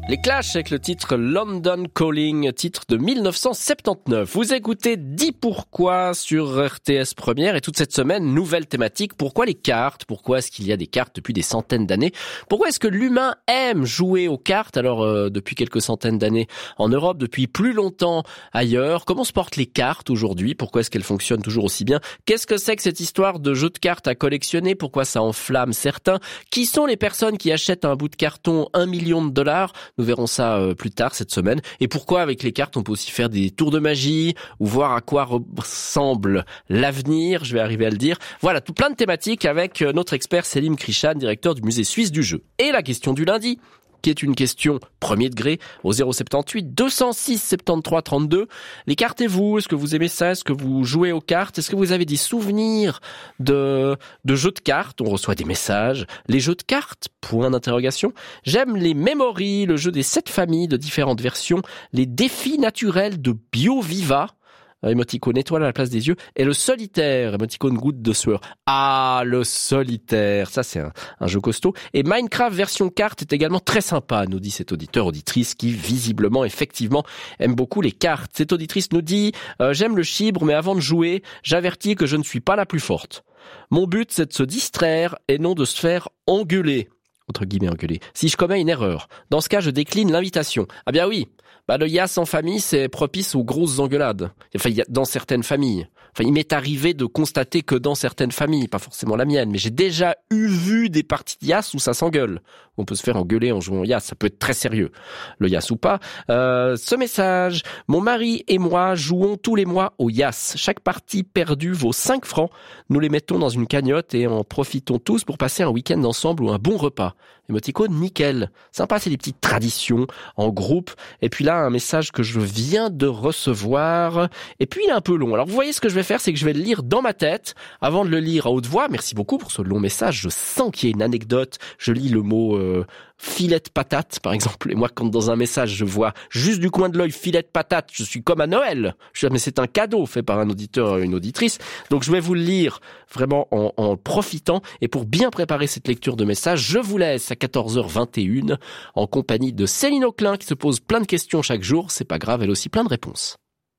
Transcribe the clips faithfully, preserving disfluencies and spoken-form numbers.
Les Clash avec le titre London Calling, titre de mille neuf cent soixante-dix-neuf. Vous écoutez Dis Pourquoi sur R T S Première et toute cette semaine, nouvelle thématique. Pourquoi les cartes? Pourquoi est-ce qu'il y a des cartes depuis des centaines d'années? Pourquoi est-ce que l'humain aime jouer aux cartes? Alors, euh, depuis quelques centaines d'années en Europe, depuis plus longtemps ailleurs. Comment se portent les cartes aujourd'hui? Pourquoi est-ce qu'elles fonctionnent toujours aussi bien? Qu'est-ce que c'est que cette histoire de jeu de cartes à collectionner? Pourquoi ça enflamme certains? Qui sont les personnes qui achètent un bout de carton un million de dollars? Nous verrons ça euh, plus tard cette semaine. Et pourquoi avec les cartes on peut aussi faire des tours de magie ou voir à quoi ressemble l'avenir, je vais arriver à le dire. Voilà, tout plein de thématiques avec euh, notre expert Selim Krishan, directeur du musée suisse du jeu. Et la question du lundi, qui est une question premier degré au zéro soixante-dix-huit deux cent six soixante-treize trente-deux. Les cartes et vous, est-ce que vous aimez ça? Est-ce que vous jouez aux cartes? Est-ce que vous avez des souvenirs de, de jeux de cartes? On reçoit des messages. Les jeux de cartes? Point d'interrogation. J'aime les Memory, le jeu des sept familles de différentes versions, les défis naturels de BioViva, émoticône étoile à la place des yeux, et le solitaire, émoticône goutte de sueur. Ah, le solitaire, ça c'est un, un jeu costaud. Et Minecraft version carte est également très sympa, nous dit cette auditeur, auditrice qui visiblement, effectivement, aime beaucoup les cartes. Cette auditrice nous dit euh, « J'aime le chibre, mais avant de jouer, j'avertis que je ne suis pas la plus forte. Mon but, c'est de se distraire et non de se faire engueuler. » Entre guillemets engueuler. Si je commets une erreur, dans ce cas, je décline l'invitation. Ah bien oui, bah le yass en famille, c'est propice aux grosses engueulades. Enfin, il y a, dans certaines familles. Enfin, il m'est arrivé de constater que dans certaines familles, pas forcément la mienne, mais j'ai déjà eu vu des parties de yass où ça s'engueule. On peut se faire engueuler en jouant au yass, ça peut être très sérieux. Le yass ou pas. Euh, ce message, mon mari et moi jouons tous les mois au yass. Chaque partie perdue vaut cinq francs. Nous les mettons dans une cagnotte et en profitons tous pour passer un week-end ensemble ou un bon repas. Émoticône, nickel. Sympa, c'est des petites traditions en groupe. Et puis là, un message que je viens de recevoir. Et puis il est un peu long. Alors vous voyez, ce que je vais faire, c'est que je vais le lire dans ma tête avant de le lire à haute voix. Merci beaucoup pour ce long message. Je sens qu'il y a une anecdote. Je lis le mot euh, filet de patate, par exemple. Et moi, quand dans un message, je vois juste du coin de l'œil filet de patate, je suis comme à Noël. Je suis, mais c'est un cadeau fait par un auditeur et une auditrice. Donc je vais vous le lire vraiment en, en profitant. Et pour bien préparer cette lecture de message, je vous laisse à quatorze heures vingt et une en compagnie de Céline Auclin qui se pose plein de questions chaque jour. C'est pas grave, elle a aussi plein de réponses.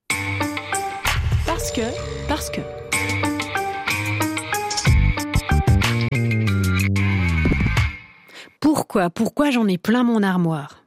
Parce que, parce que. Pourquoi, pourquoi j'en ai plein mon armoire?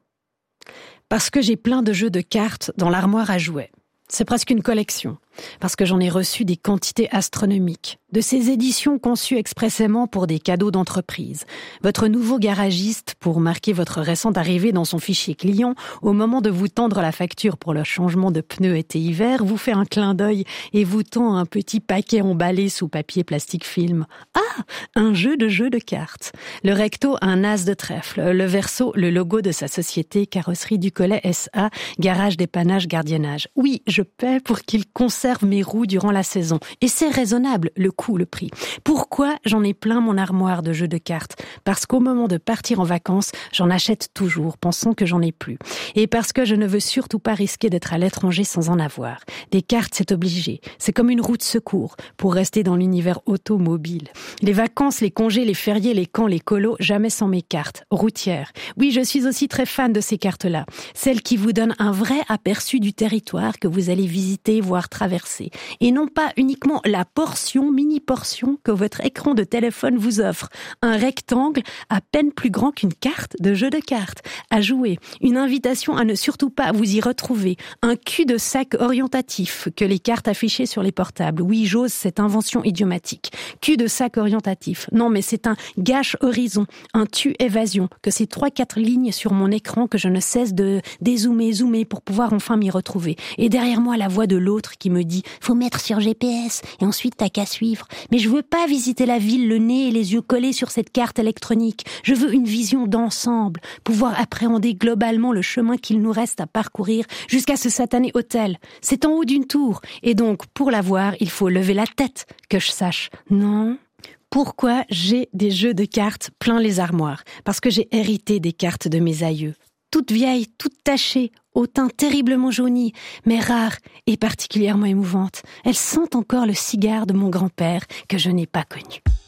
Parce que j'ai plein de jeux de cartes dans l'armoire à jouets. C'est presque une collection. Parce que j'en ai reçu des quantités astronomiques. De ces éditions conçues expressément pour des cadeaux d'entreprise. Votre nouveau garagiste, pour marquer votre récente arrivée dans son fichier client, au moment de vous tendre la facture pour le changement de pneus été-hiver, vous fait un clin d'œil et vous tend un petit paquet emballé sous papier plastique film. Ah, un jeu de jeux de cartes. Le recto, un as de trèfle. Le verso, le logo de sa société Carrosserie du Collet S A, garage dépannage gardiennage. Oui, je paie pour qu'il conserve mes roues durant la saison. Et c'est raisonnable, le coût, le prix. Pourquoi j'en ai plein mon armoire de jeux de cartes? Parce qu'au moment de partir en vacances, j'en achète toujours, pensant que j'en ai plus. Et parce que je ne veux surtout pas risquer d'être à l'étranger sans en avoir. Des cartes, c'est obligé. C'est comme une roue de secours pour rester dans l'univers automobile. Les vacances, les congés, les fériés, les camps, les colos, jamais sans mes cartes. Routières. Oui, je suis aussi très fan de ces cartes-là. Celles qui vous donnent un vrai aperçu du territoire que vous allez visiter, voire traverser. Et non pas uniquement la portion, mini-portion que votre écran de téléphone vous offre. Un rectangle à peine plus grand qu'une carte de jeu de cartes. À jouer. Une invitation à ne surtout pas vous y retrouver. Un cul de sac orientatif que les cartes affichées sur les portables. Oui, j'ose cette invention idiomatique. Cul de sac orientatif. Non, mais c'est un gâche horizon. Un tu évasion. Que ces trois, quatre lignes sur mon écran que je ne cesse de dézoomer, zoomer pour pouvoir enfin m'y retrouver. Et derrière moi, la voix de l'autre qui me dit « Faut mettre sur G P S et ensuite t'as qu'à suivre. Mais je veux pas visiter la ville le nez et les yeux collés sur cette carte électronique. Je veux une vision d'ensemble, pouvoir appréhender globalement le chemin qu'il nous reste à parcourir jusqu'à ce satané hôtel. C'est en haut d'une tour. Et donc, pour la voir, il faut lever la tête, que je sache. Non ?» Pourquoi j'ai des jeux de cartes plein les armoires? Parce que j'ai hérité des cartes de mes aïeux. Toutes vieilles, toutes tachées, au teint terriblement jauni, mais rares et particulièrement émouvantes. Elles sentent encore le cigare de mon grand-père que je n'ai pas connu.